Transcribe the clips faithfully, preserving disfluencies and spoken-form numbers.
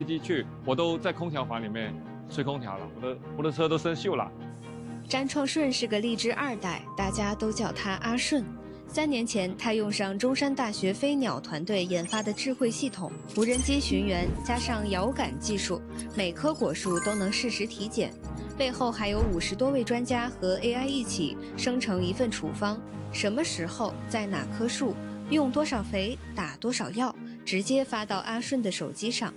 飞机去，我都在空调房里面吹空调了，我的我的车都生锈了。 詹创顺是个荔枝二代，大家都叫他阿顺。三年前，他用上中山大学飞鸟团队研发的智慧系统，无人机寻源加上遥感技术，每棵果树都能实时体检。背后还有五十多位专家和 A I 一起生成一份处方，什么时候在哪棵树用多少肥，打多少药，直接发到阿顺的手机上。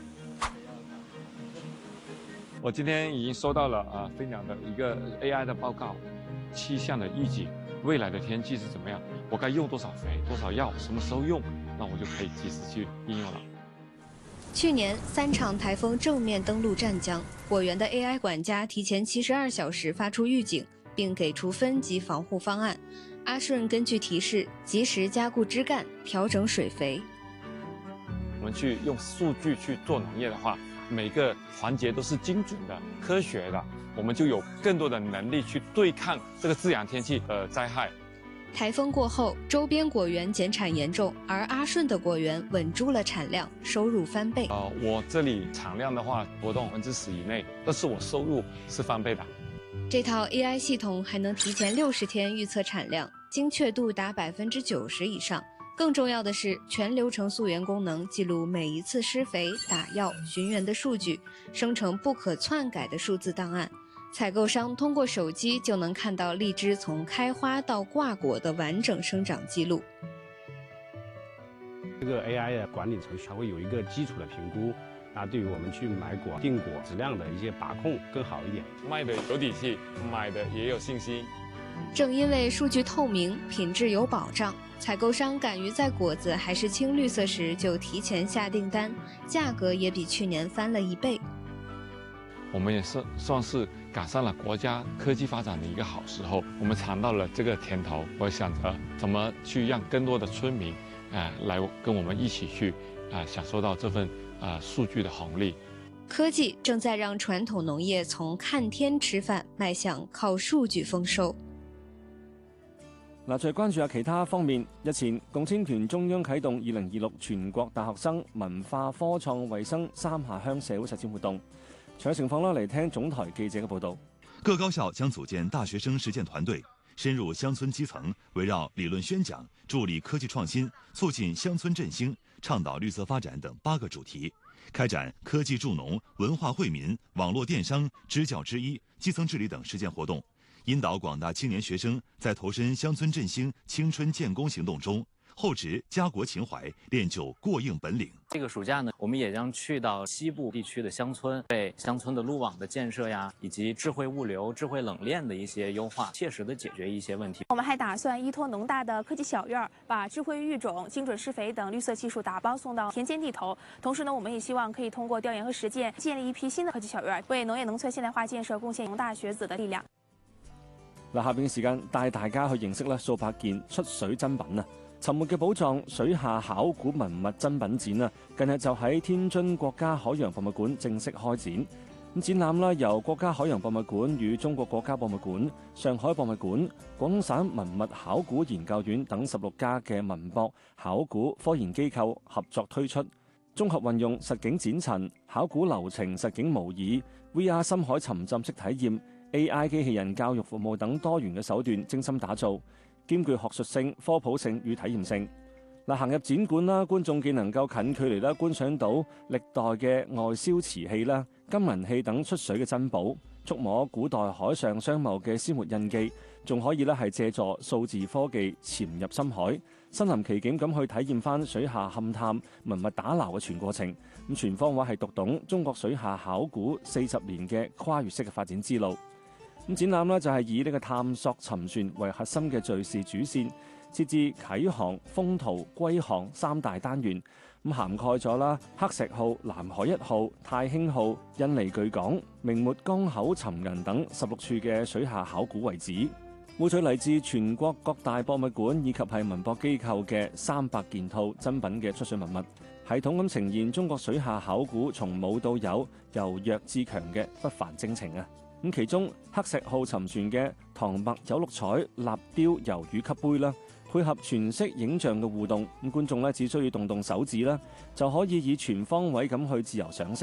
我今天已经收到了啊飞鸟的一个 A I 的报告，气象的预警。未来的天气是怎么样？我该用多少肥、多少药，什么时候用？那我就可以及时去应用了。 去年三场台风正面登陆湛江，果园的 A I 管家提前七十二小时发出预警，并给出分级防护方案。阿顺根据提示及时加固枝干，调整水肥。 我们去用数据去做农业的话，每个环节都是精准的、科学的，我们就有更多的能力去对抗这个自然天气的灾害。 台风过后，周边果园减产严重，而阿顺的果园稳住了产量，收入翻倍。 呃，我这里产量的话，波动百分之十以内，但是我收入是翻倍的。 这套 A I 系统还能提前六十天预测产量，精确度达百分之九十以上。更重要的是，全流程溯源功能记录每一次施肥、打药、寻源的数据，生成不可篡改的数字档案。采购商通过手机就能看到荔枝从开花到挂果的完整生长记录。 这个 A I 的管理程序还会有一个基础的评估，那对于我们去买果、订果质量的一些把控更好一点。 卖的有底气，买的也有信心。 正因为数据透明，品质有保障，采购商敢于在果子还是青绿色时就提前下订单，价格也比去年翻了一倍。 我们也是算是赶上了国家科技发展的一个好时候，我们尝到了这个甜头。我想着怎么去让更多的村民，啊、呃，来跟我们一起去，啊、呃，享受到这份啊、呃、數據的紅利。 科技正在讓傳統農業從看天吃飯邁向靠數據豐收。 嗱，再關注下其他方面。日前，共青團中央啟動二零二六全國大學生文化科創衛生三下鄉社會實踐活動。詳細情況啦，嚟聽總台記者嘅報導。 各高校將組建大學生實踐團隊，深入鄉村基層，圍繞理論宣講、助力科技創新、促進鄉村振興、倡導綠色發展等八個主題，開展科技助農、文化惠民、網絡電商、支教之一、基層治理等實踐活動，引導廣大青年學生在投身鄉村振興、青春建功行動中，厚植家國情懷，練就過硬本領。 這個暑假呢，我們也將去到西部地區的鄉村，為鄉村的路網的建設呀，以及智慧物流、智慧冷鏈的一些優化，切實的解決一些問題。 我們還打算依託農大的科技小院，把智慧育種、精準施肥等綠色技術打包送到田間地頭。同時呢，我們也希望可以通過調研和實踐，建立一批新的科技小院，為農業農村現代化建設貢獻農大學子的力量。 嗱，下邊嘅時間帶大家去認識咧數百件出水珍品啊！沉沒嘅寶藏水下考古文物珍品展啊，近日就喺天津國家海洋博物館正式開展。咁展覽啦，由國家海洋博物館與中國國家博物館、上海博物館、廣東省文物考古研究院等十六家嘅文博考古科研機構合作推出，綜合運用實景展陳、考古流程實景模擬、V R 深海沉浸式體驗、A I 機器人教育服務等多元嘅手段精心打造，兼具學術性、科普性與體驗性。嗱，行入展館啦，觀眾既能夠近距離啦觀賞到歷代嘅外銷瓷器啦、金銀器等出水嘅珍寶，觸摸古代海上商貿嘅鮮活印記，仲可以咧係借助數字科技潛入深海，身臨其境咁去體驗翻水下勘探、文物打撈嘅全過程。咁全方位係讀懂中國水下考古四十年嘅跨越式嘅發展之路。咁展覽呢就係以呢個探索沉船為核心嘅敘事主線，設置啟航、封圖、歸航三大單元，咁涵蓋咗啦黑石號、南海一號、太興號、印尼巨港、明末江口沉銀等十六處嘅水下考古遺址，匯聚嚟自全國各大博物館以及係文博機構嘅三百件套珍品嘅出水文物，系統咁呈現中國水下考古從冇到有、由弱至強嘅不凡征程啊！咁其中黑石號沉船嘅唐麥有綠彩立標魷魚級杯啦， 配合全息影像嘅互動，咁觀眾咧只需要動動手指啦，就可以以全方位咁去自由賞識。